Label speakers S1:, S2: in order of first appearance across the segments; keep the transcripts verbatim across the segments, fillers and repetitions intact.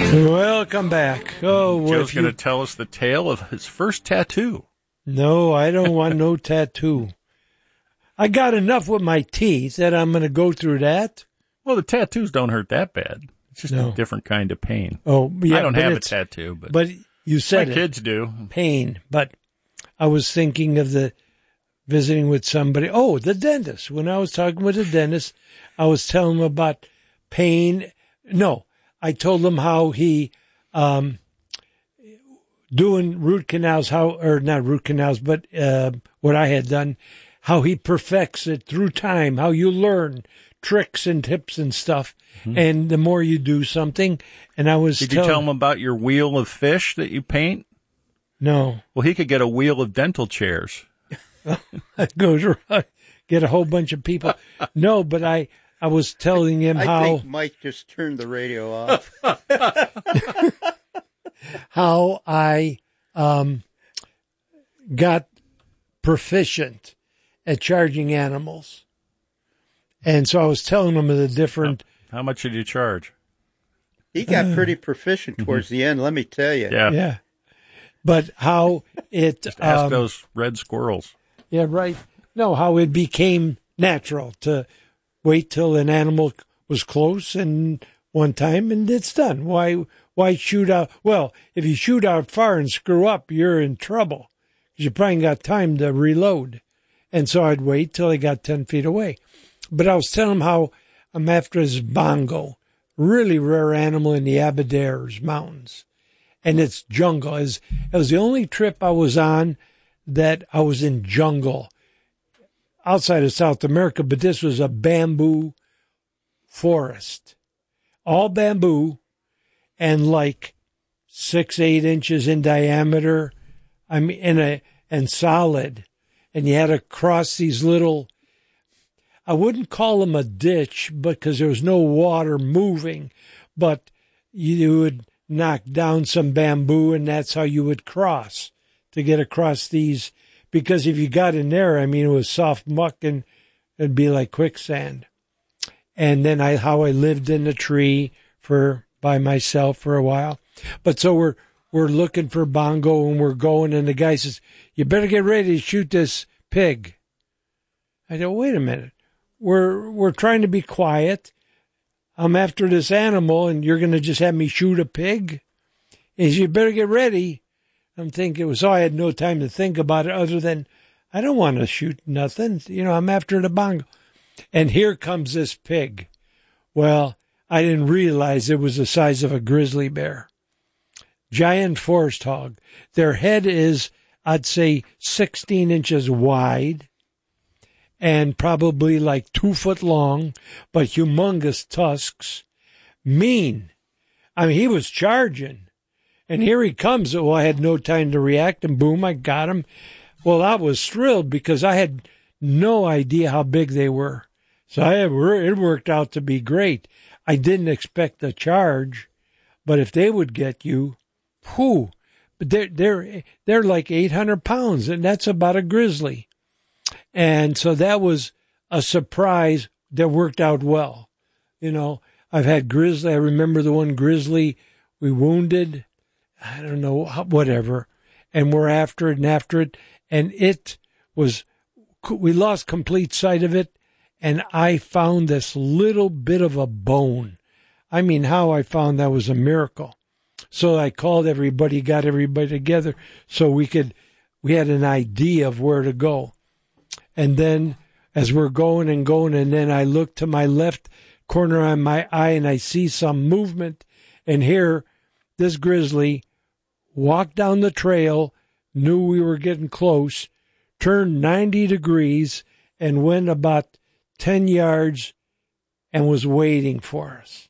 S1: Welcome back. Oh,
S2: Joe's going to tell us the tale of his first tattoo.
S1: No, I don't want no tattoo. I got enough with my teeth that I'm going to go through that.
S2: Well, the tattoos don't hurt that bad. It's just
S1: No.
S2: a different kind of pain.
S1: Oh, yeah.
S2: I don't
S1: but
S2: have a
S1: it's-
S2: tattoo, but,
S1: But you said
S2: my
S1: it.
S2: kids do.
S1: Pain. But I was thinking of the visiting with somebody. Oh, the dentist. When I was talking with the dentist, I was telling him about pain. No, I told him how he, um, doing root canals, how, or not root canals, but, uh, what I had done, how he perfects it through time, how you learn tricks and tips and stuff. Mm-hmm. And the more you do something, and I was
S2: Did
S1: tell-
S2: you tell him about your wheel of fish that you paint?
S1: No.
S2: Well, he could get a wheel of dental chairs.
S1: That goes right. Get a whole bunch of people. No, but I, I was telling him
S3: I
S1: how
S3: think Mike just turned the radio off.
S1: how I um, got proficient at charging animals, and so I was telling him of the different.
S2: How, how much did you charge?
S3: He got pretty proficient towards the end, let me tell you.
S2: Yeah,
S1: Yeah, but how it
S2: Just ask
S1: um,
S2: those red squirrels.
S1: Yeah, right. No, how it became natural to wait till an animal was close and one time and it's done. Why why shoot out? Well, if you shoot out far and screw up, you're in trouble because you probably ain't got time to reload. And so I'd wait till I got ten feet away. But I was telling him how I'm after this bongo, really rare animal in the Aberdares Mountains. And it's jungle. It was, it was the only trip I was on that I was in jungle outside of South America, but this was a bamboo forest, all bamboo and like six, eight inches in diameter. I mean, and a, and solid. And you had to cross these little, I wouldn't call them a ditch because there was no water moving, but you would knock down some bamboo and that's how you would cross to get across these, because if you got in there, I mean, it was soft muck and it'd be like quicksand. And then I, how I lived in the tree for, by myself for a while. But so we're, we're looking for bongo and we're going and the guy says, you better get ready to shoot this pig. I go, wait a minute. We're, we're trying to be quiet. I'm after this animal and you're going to just have me shoot a pig? He says, you better get ready. I'm thinking, so I had no time to think about it other than I don't want to shoot nothing. You know, I'm after the bongo. And here comes this pig. Well, I didn't realize it was the size of a grizzly bear. Giant forest hog. Their head is, I'd say, sixteen inches wide and probably like two foot long, but humongous tusks. Mean. I mean, he was charging. And here he comes. Well, I had no time to react, and boom, I got him. Well, I was thrilled because I had no idea how big they were. So I had, it worked out to be great. I didn't expect the charge, but if they would get you, whew, but they're, they're, they're like eight hundred pounds, and that's about a grizzly. And so that was a surprise that worked out well. You know, I've had grizzly. I remember the one grizzly we wounded. I don't know, whatever. And we're after it and after it. And it was, we lost complete sight of it. And I found this little bit of a bone. I mean, how I found that was a miracle. So I called everybody, got everybody together so we could, we had an idea of where to go. And then as we're going and going, and then I look to my left corner of my eye and I see some movement. And here, this grizzly walked down the trail, knew we were getting close, turned ninety degrees, and went about ten yards and was waiting for us.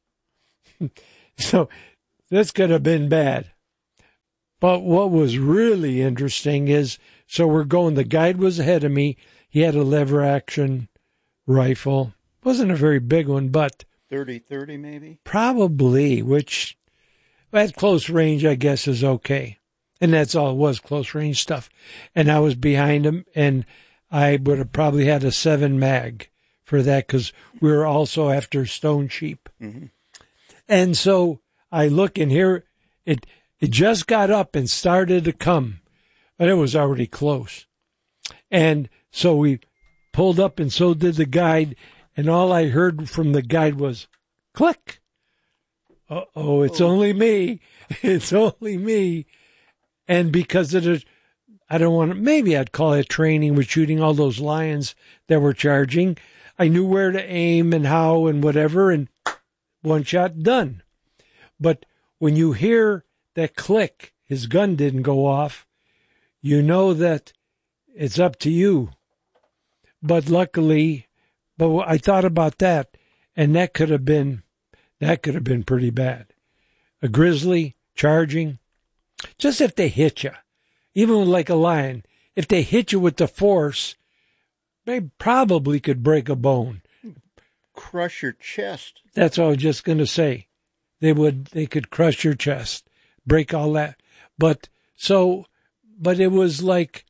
S1: So this could have been bad. But what was really interesting is, so we're going, the guide was ahead of me. He had a lever action rifle. Wasn't a very big one, but
S3: thirty thirty maybe?
S1: Probably, which at close range, I guess, is okay. And that's all it was, close range stuff. And I was behind him, and I would have probably had a seven mag for that because we were also after stone sheep. Mm-hmm. And so I look and here it it just got up and started to come, but it was already close. And so we pulled up, and so did the guide, and all I heard from the guide was click. Uh-oh, it's oh. only me. It's only me. And because of the, I don't want to, maybe I'd call it training with shooting all those lions that were charging. I knew where to aim and how and whatever, and one shot done. But when you hear that click, his gun didn't go off, you know that it's up to you. But luckily, but I thought about that, and that could have been, that could have been pretty bad. A grizzly charging, just if they hit you, even like a lion, if they hit you with the force, they probably could break a bone.
S3: Crush your chest.
S1: That's all I was just going to say. They would, they could crush your chest, break all that. But so, but it was like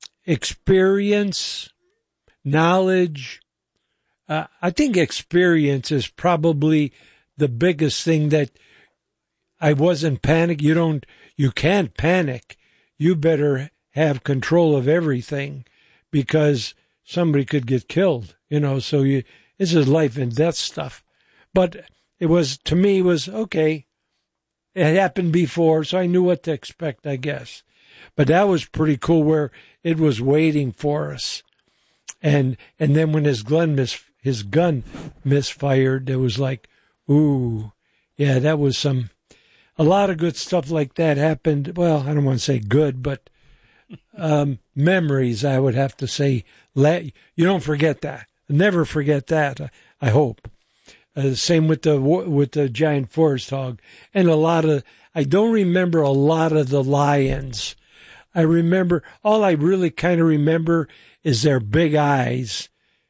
S1: experience, knowledge. Uh, I think experience is probably the biggest thing that I wasn't panic. You don't, you can't panic. You better have control of everything because somebody could get killed, you know, so you, this is life and death stuff. But it was, to me, it was okay. It happened before, so I knew what to expect, I guess. But that was pretty cool where it was waiting for us. And, and then when his gun mis, his gun misfired, it was like, ooh, yeah, that was some, a lot of good stuff like that happened. Well, I don't want to say good, but um, memories, I would have to say. You don't forget that. Never forget that, I hope. Uh, same with the with the giant forest hog. And a lot of, I don't remember a lot of the lions. I remember, all I really kind of remember is their big eyes.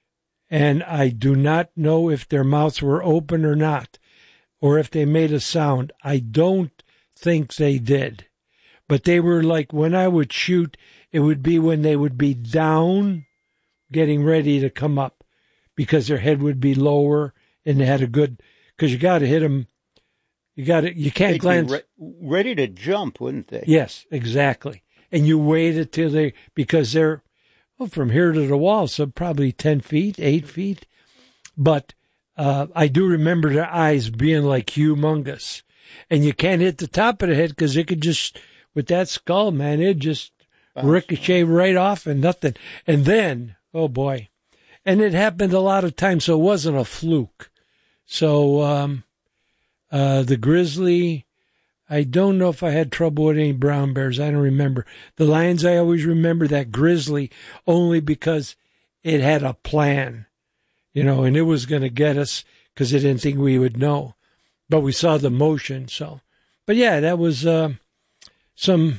S1: And I do not know if their mouths were open or not, or if they made a sound. I don't think they did. But they were like, when I would shoot, it would be when they would be down, getting ready to come up, because their head would be lower, and they had a good, because you got to hit them. You got to, you can't
S3: They'd
S1: glance.
S3: Be re- ready to jump, wouldn't they?
S1: Yes, exactly. And you wait until they, because they're, well, from here to the wall, so probably ten feet, eight feet. But uh, I do remember their eyes being like humongous. And you can't hit the top of the head because it could just, with that skull, man, it just Bounce ricochet on. Right off and nothing. And then, oh boy. And it happened a lot of times, so it wasn't a fluke. So um, uh, the grizzly, I don't know if I had trouble with any brown bears. I don't remember. The lions, I always remember that grizzly only because it had a plan, you know, and it was going to get us because it didn't think we would know. But we saw the motion, so. But yeah, that was uh, some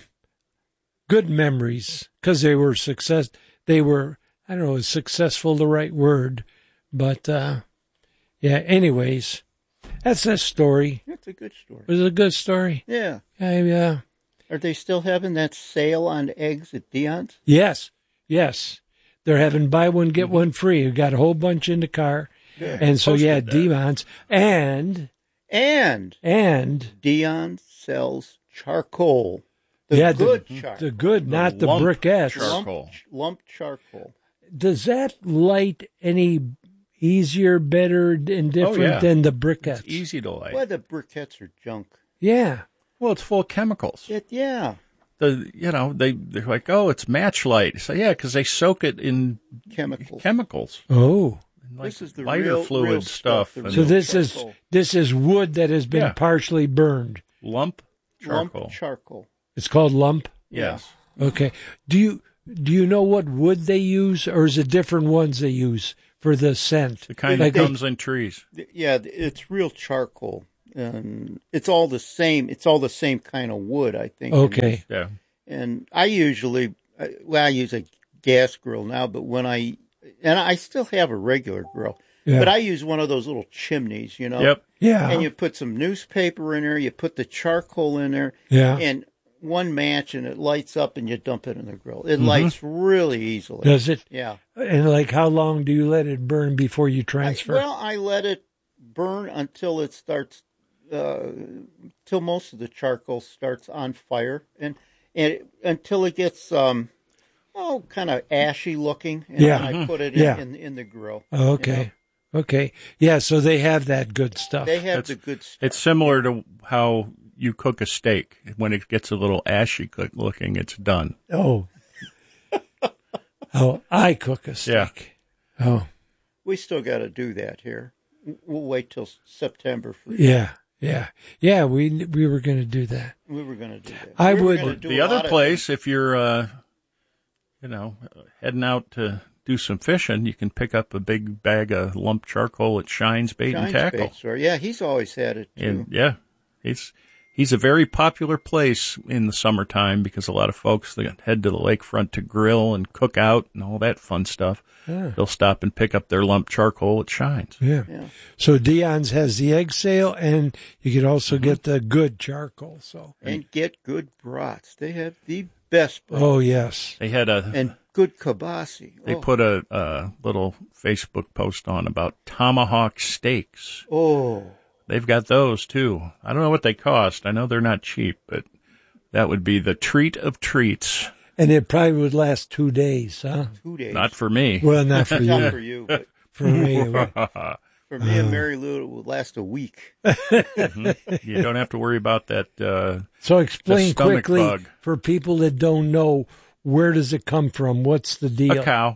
S1: good memories because they were success. They were, I don't know, is successful the right word? But uh, yeah, anyways. That's that story.
S3: That's a good story.
S1: It was a good story.
S3: Yeah.
S1: I, uh,
S3: Are they still having that sale on eggs at Dion's?
S1: Yes. Yes. They're having buy one, get one free. We've got a whole bunch in the car.
S3: Good.
S1: And so,
S2: Posted
S1: yeah,
S2: that.
S1: Dion's. And,
S3: And,
S1: and,
S3: Dion sells charcoal. The
S1: yeah,
S3: good
S1: the,
S3: charcoal.
S1: the good,
S2: The
S1: not the
S2: lump
S1: briquettes.
S2: charcoal.
S3: Lump, lump charcoal.
S1: Does that light any easier, better, and different
S2: yeah.
S1: than the briquettes?
S2: It's easy to light.
S3: Well, the briquettes are junk.
S1: Yeah.
S2: Well, it's full of chemicals.
S3: It, yeah.
S2: The you know they they're like, oh, it's match light. So yeah, because they soak it in
S3: Chemicals.
S2: chemicals,
S1: Oh.
S2: like
S3: This is the
S2: lighter
S3: real,
S2: fluid
S3: real
S2: stuff.
S3: stuff, the
S2: and
S1: So
S3: real
S1: this is
S3: charcoal.
S1: this is wood that has been
S2: Yeah.
S1: partially burned.
S2: lump charcoal.
S3: Lump charcoal.
S1: It's called lump.
S2: Yes.
S1: Okay. Do you do you know what wood they use, or is it different ones they use for the scent?
S2: The kind
S1: Like
S2: that
S1: they-
S2: comes in trees.
S3: Yeah, it's real charcoal. And it's all the same. It's all the same kind of wood, I think.
S1: Okay.
S2: Yeah.
S3: And I usually, I- well, I use a gas grill now, but when I, and I still have a regular grill,
S1: Yeah.
S3: but I use one of those little chimneys, you know.
S2: Yep.
S1: Yeah.
S3: And you put some newspaper in there, you put the charcoal in there,
S1: Yeah.
S3: and one match, and it lights up, and you dump it in the grill. It lights really easily.
S1: Does it?
S3: Yeah.
S1: And like, how long do you let it burn before you
S3: I,
S1: transfer?
S3: well, I let it burn until it starts uh, till most of the charcoal starts on fire, and and it, until it gets um, oh, kind of ashy looking, and
S1: Yeah.
S3: then I put it
S1: Yeah.
S3: in, in in the grill.
S1: Okay. Okay. Yeah, so they have that good stuff.
S3: They have
S2: It's-
S3: the good stuff.
S2: It's similar to how you cook a steak. When it gets a little ashy cook looking, it's done.
S1: Oh. Oh, I cook a steak.
S2: Yeah.
S1: Oh,
S3: We still got to do that here. We'll wait till September for
S1: yeah. Yeah. Yeah, we we were going to do that.
S3: We were going to do that.
S1: I
S3: We were
S1: would-
S3: gonna do
S2: The
S3: a
S2: other
S3: lot of
S2: place, if you're, uh, you know, heading out to do some fishing, you can pick up a big bag of lump charcoal at Shines Bait
S3: Giants
S2: and Tackle.
S3: bait store. Yeah, he's always had it too.
S2: And yeah, he's he's a very popular place in the summertime because a lot of folks that head to the lakefront to grill and cook out and all that fun stuff.
S1: Yeah.
S2: They'll stop and pick up their lump charcoal at Shines.
S1: Yeah.
S3: Yeah.
S1: So Dion's has the egg sale, and you can also get the good charcoal. So.
S3: And get good brats. They have the best brats.
S1: Oh, yes.
S2: They had a
S3: And good kibasi.
S2: they
S3: oh.
S2: put a, a little Facebook post on about tomahawk steaks.
S3: Oh,
S2: They've got those too. I don't know what they cost. I know they're not cheap, but that would be the treat of treats.
S1: And it probably would last two days, huh?
S3: two days.
S2: Not for me.
S1: Well, not for
S3: Not
S1: you.
S3: for you, but
S1: For me. it would-
S3: for me and Mary Lou, it would last a week.
S2: You don't have to worry about that. Uh,
S1: So explain
S2: The stomach
S1: quickly
S2: bug.
S1: for people that don't know, where does it come from? What's the deal?
S2: a cow.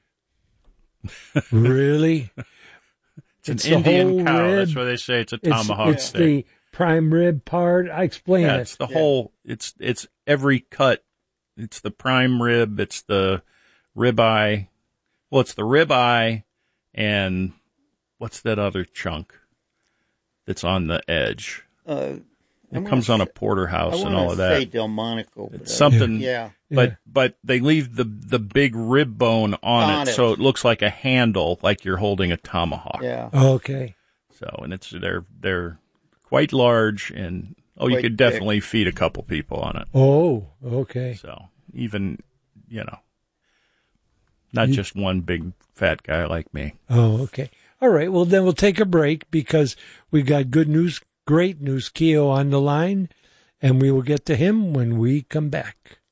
S1: Really?
S2: It's,
S1: It's
S2: an
S1: the
S2: Indian
S1: whole
S2: cow.
S1: rib.
S2: That's why they say it's a
S1: It's,
S2: tomahawk
S1: it's
S2: steak.
S1: the prime rib part. I explain
S2: Yeah,
S1: it.
S2: it's the
S3: Yeah.
S2: whole. It's it's every cut. It's the prime rib. It's the ribeye. Well, it's the ribeye, and what's that other chunk that's on the edge?
S3: Uh,
S2: It comes on a porterhouse
S3: I
S2: and
S3: want
S2: all
S3: to
S2: of that.
S3: say Delmonico. But
S2: It's
S3: I-
S2: something.
S3: Yeah.
S2: But
S1: Yeah.
S2: but they leave the the big rib bone on,
S3: On
S2: it,
S3: it.
S2: so it looks like a handle, like you're holding a tomahawk.
S3: Yeah.
S1: Okay.
S2: So and it's they're they're quite large, and oh, you
S3: Quite
S2: could
S3: thick.
S2: definitely feed a couple people on it.
S1: Oh, okay.
S2: So even you know, not just one big fat guy like me.
S1: Oh, okay. All right. Well, then we'll take a break because we got good news, great news, Keo on the line, and we will get to him when we come back.